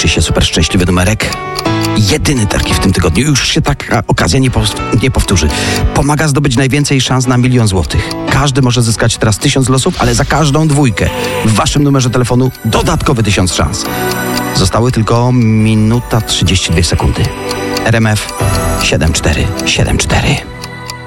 liczy się super szczęśliwy numerek. Jedyny taki w tym tygodniu. Już się taka okazja nie powtórzy. Pomaga zdobyć najwięcej szans na 1 000 000 złotych. Każdy może zyskać teraz 1000 losów, ale za każdą dwójkę w waszym numerze telefonu dodatkowy 1000 szans. Zostały tylko minuta 32 sekundy. RMF 7474.